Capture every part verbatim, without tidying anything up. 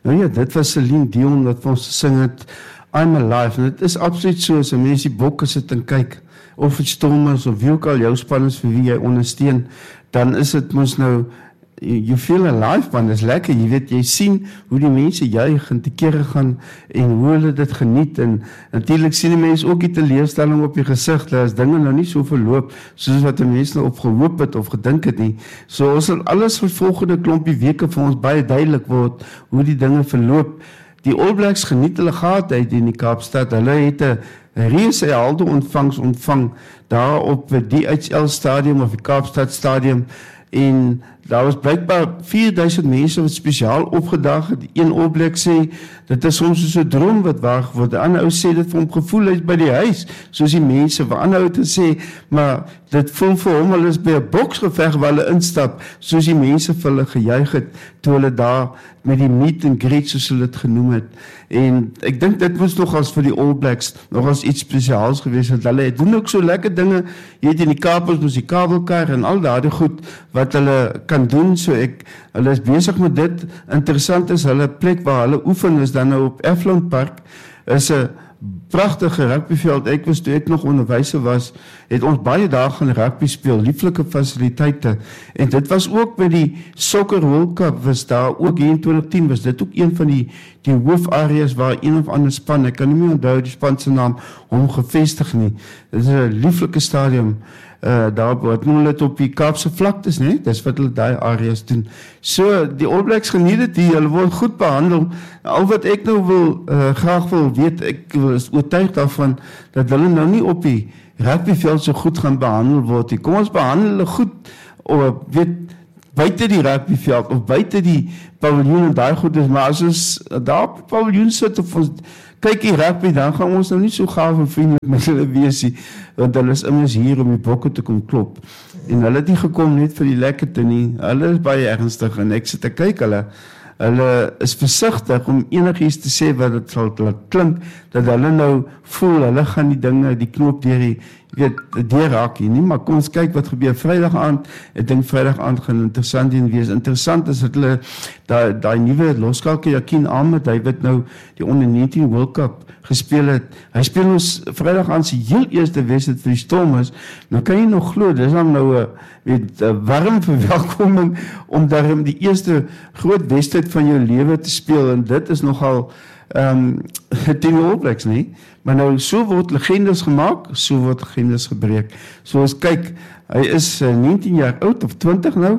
Nou ja, dit was Celine Dion wat vir ons gesing het, I'm Alive, en dit is absoluut so, as 'n mens die bokke sit en kyk, of het Storm is, of wie ook al jou span is vir wie jy ondersteun, dan is dit mos nou, you feel alive, man, dit is lekker, jy weet, jy sien hoe die mense juig en te kere gaan, en hoe hulle dit geniet, en natuurlijk sien die mense ook die teleurstelling op die gezicht, as dinge nou nie so verloop, soos wat die mense nou op gehoop het, of gedink het nie, so ons sal alles vir volgende klompie weke vir ons baie duidelik word, hoe die dinge verloop. Die All Blacks geniet hulle gehad uit in die Kaapstad, hulle het 'n reuse halde ontvangs ontvang, daar op die D H L stadium, of die Kaapstad stadium, en daar was blijkbaar vier duisend mense wat spesiaal opgedag het. Die een All Black sê, dit is soms soos 'n droom wat waar geword. Die ander ou sê, dit vir hom gevoel is by die huis, soos die mense, waar ander ou te sê, maar dit voel vir hom, hulle is by 'n boksgeveg waar hulle instap, soos die mense vir hulle gejuig het, toe hulle daar met die meet and greet, soos hulle het genoem het. En ek dink dit was nogals vir die All Blacks, nogals iets spesiaals geweest, want hulle doen ook so lekker dinge, jy het in die Kaap, ons die kabelkar en al daardie goed, wat hulle kan doen, so ek, hulle is besig met dit. Interessant is, hulle plek waar hulle oefen is dan nou op Efland Park, is 'n pragtige rugbyveld. Ek was toe ek nog onderwyser was, het ons baie dae gaan rugby speel, lieflike fasiliteite, en dit was ook met die Soccer World Cup, was daar ook hier in twintig tien, was dit ook een van die, die hoofareas waar een of ander span, ek kan nie meer onthou die span se naam, hom gevestig nie. Dit is 'n lieflike stadium, Uh, daar wat noem hulle het op die Kaapse vlaktes, nee? Dis wat hulle daai areas doen. So, die All Blacks geniet het hier, hulle word goed behandel. Al wat ek nou wil, uh, graag wil weet, ek is oortuig daarvan, dat hulle nou nie op die rugbyveld so goed gaan behandel word. Kom ons behandel hulle goed, of weet, buite die rugbyveld, of buite die paviljoen en daai goed is, maar as ons daar op die paviljoen sit, of ons kyk die rugby, dan gaan ons nou nie so gaaf en vriendelik met hulle wees nie, want hulle is immers hier om die bokke te kom klop. En hulle het nie gekom net vir die lekkerte nie, hulle is baie ernstig, en ek sit te kyk, hulle, hulle is versigtig om enigiets te sê wat het sal klink, dat hulle nou voel, hulle gaan die dinge, die knoop deur die, weet, deur raak hier nie, maar kom ons kyk wat gebeur Vrydag aand. Ek dink Vrydag aand gaan interessant en wees. Interessant is dat hulle daai daai nuwe loskalkie Yakin Ahmed, hy wat nou die onder negentien World Cup gespeel het. Hy speel ons Vrydag aand se heel eerste wedstryd vir die Stormers. Nou kan jy nog glo, dis dan nou 'n weet 'n warm verwelkoming om daarom die eerste groot wedstryd van jou lewe te speel, en dit is nogal um, teen All Blacks nie, maar nou so word legendes gemaak, so word legendes gebreek. So as kyk, hy is uh, negentien jaar oud of twintig nou,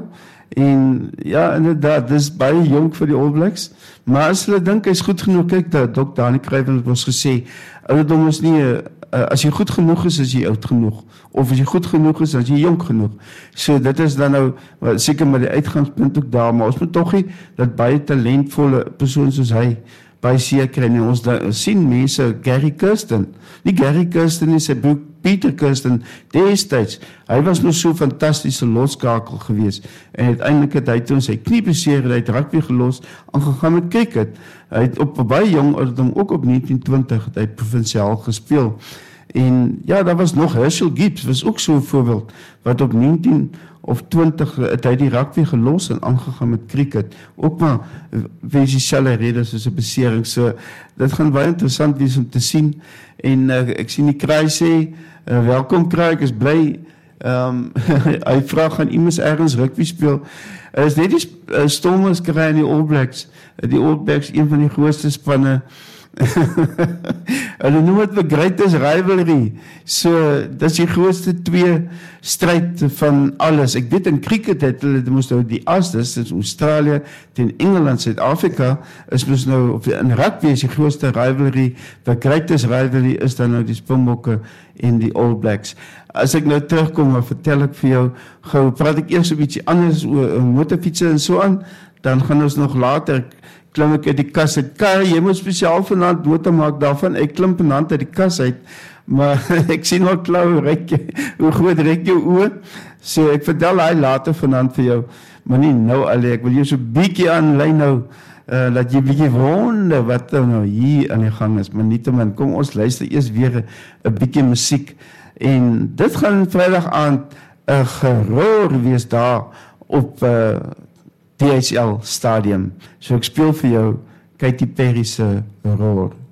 en ja, inderdaad, dis baie jonk vir die All Blacks, maar as hulle dink hy is goed genoeg, kyk, dat Dok Dani Kruijven het ons gesê, ouderdom is nie, uh, as jy goed genoeg is, is jy oud genoeg, of as jy goed genoeg is, as jy jonk genoeg. So dit is dan nou, seker met die uitgangspunt ook daar, maar ons moet toch nie, dat baie talentvolle persoon soos hy, baie seker, en ons da, sien mense, Gary Kirsten, nie Gary Kirsten nie, sy broek Peter Kirsten, destijds, hy was nog so fantastische loskakel gewees, en uiteindelik het hy toen sy knie beseer, hy het rugby gelos, aangegaan met cricket, hy het op baie jong ouderdom, ook op negentien twintig, het hy provinciaal gespeel, en ja, daar was nog Herschel Gibbs, was ook so 'n voorbeeld, wat op negentien of twintig het hy die rugby gelos en aangegaan met cricket, ook maar wees die selle rede soos 'n besering, so dit gaan baie interessant wees om te sien, en uh, ek sien die Kraai sê, uh, welkom Kraai, ek is bly, um, hy vraag gaan iemand ergens rugby speel, uh, is net die uh, Stormers Kraai en die All Blacks, uh, die All Blacks, een van die grootste spanne, hulle noem het the greatest rivalry, so dit is die grootste twee stryd van alles. Ek weet in cricket het hulle, dit moes nou die as, dit is Australië teen Engeland, Suid-Afrika, is moes nou, of in rugby is die grootste rivalry, the greatest rivalry is dan nou die Springbokke en die All Blacks. As ek nou terugkom, maar vertel ek vir jou, gou praat ek eers 'n bietjie anders oor motorfietsse en so aan, dan gaan ons nog later, klim ek uit die kas uit, Karel, jy moet spesiaal vanaand nota maak daarvan, ek klim vanaand uit die kas uit, maar ek sien al klauw, reik jy, hoe groot reik jou oor, so ek vertel hy later vanaand vir jou, maar nie nou allee, ek wil jy so bietjie aanlyn nou, uh, dat jy bietjie wonder wat nou hier aan die gang is, maar nie te min, kom ons luister eers weer 'n bietjie musiek, en dit gaan Vrydag aand 'n geroer wees daar op uh, D H L Stadium. So ek speel vir jou Katy Perry se Roar.